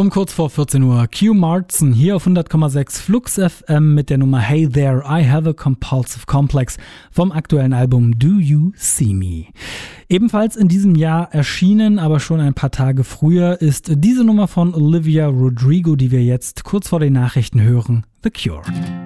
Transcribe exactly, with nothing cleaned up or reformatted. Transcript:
Um kurz vor vierzehn Uhr Q Martzen hier auf hundert Komma sechs Flux F M mit der Nummer Hey There, I Have a Compulsive Complex vom aktuellen Album Do You See Me. Ebenfalls in diesem Jahr erschienen, aber schon ein paar Tage früher, ist diese Nummer von Olivia Rodrigo, die wir jetzt kurz vor den Nachrichten hören, The Cure.